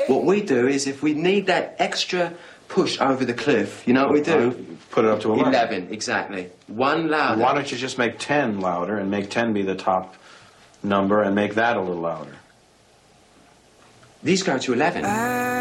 What we do is, if we need that extra push over the cliff, you know what we do? Put it up to 11. 11, exactly. One louder. Why don't you just make 10 louder and make 10 be the top number and make that a little louder? These go to 11.